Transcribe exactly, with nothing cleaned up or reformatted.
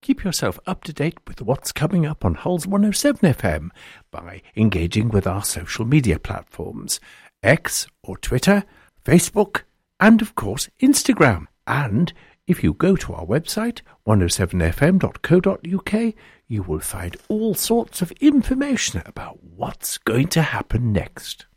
Keep yourself up to date with what's coming up on Hull's one oh seven F M by engaging with our social media platforms, X or Twitter, Facebook, and of course Instagram. And if you go to our website, one oh seven f m dot co dot u k, you will find all sorts of information about what's going to happen next.